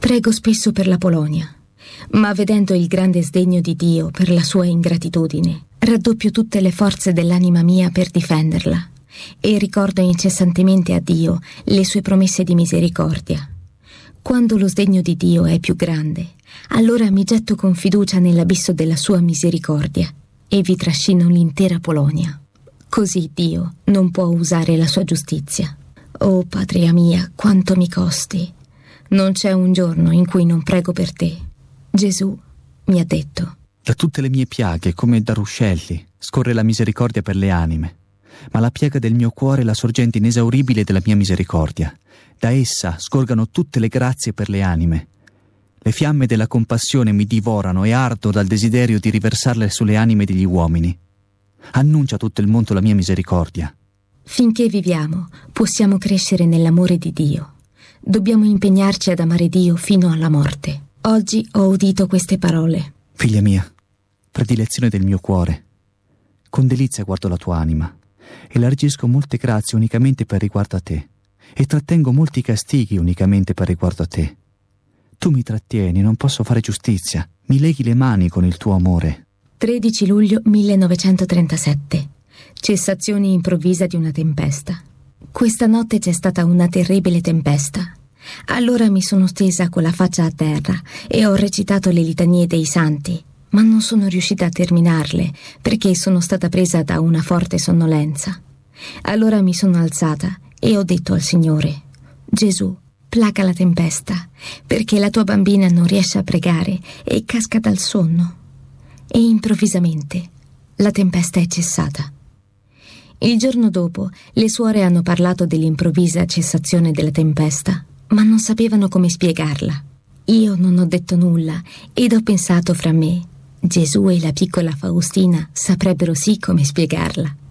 Prego spesso per la Polonia, ma vedendo il grande sdegno di Dio per la sua ingratitudine, raddoppio tutte le forze dell'anima mia per difenderla e ricordo incessantemente a Dio le sue promesse di misericordia. Quando lo sdegno di Dio è più grande, allora mi getto con fiducia nell'abisso della sua misericordia e vi trascino l'intera Polonia. Così Dio non può usare la sua giustizia. Oh patria mia, quanto mi costi! Non c'è un giorno in cui non prego per te. Gesù mi ha detto: da tutte le mie piaghe, come da ruscelli, scorre la misericordia per le anime, ma la piaga del mio cuore è la sorgente inesauribile della mia misericordia. Da essa scorgano tutte le grazie per le anime. Le fiamme della compassione mi divorano e ardo dal desiderio di riversarle sulle anime degli uomini. Annuncia a tutto il mondo la mia misericordia. Finché viviamo, possiamo crescere nell'amore di Dio. Dobbiamo impegnarci ad amare Dio fino alla morte. Oggi ho udito queste parole. Figlia mia, predilezione del mio cuore, con delizia guardo la tua anima, elargisco molte grazie unicamente per riguardo a te, e trattengo molti castighi unicamente per riguardo a te. Tu mi trattieni, non posso fare giustizia, mi leghi le mani con il tuo amore. 13 luglio 1937. Cessazione improvvisa di una tempesta. Questa notte c'è stata una terribile tempesta. Allora mi sono stesa con la faccia a terra e ho recitato le litanie dei santi, ma non sono riuscita a terminarle perché sono stata presa da una forte sonnolenza. Allora mi sono alzata e ho detto al Signore: Gesù, placa la tempesta, perché la tua bambina non riesce a pregare e casca dal sonno. E improvvisamente la tempesta è cessata. Il giorno dopo le suore hanno parlato dell'improvvisa cessazione della tempesta, ma non sapevano come spiegarla. Io non ho detto nulla ed ho pensato fra me: Gesù e la piccola Faustina saprebbero sì come spiegarla.